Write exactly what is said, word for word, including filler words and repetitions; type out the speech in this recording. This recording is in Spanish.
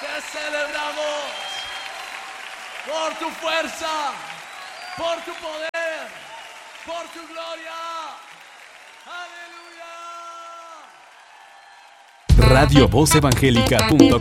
Te celebramos por tu fuerza, por tu poder, por tu gloria. Aleluya. radio voz evangélica punto com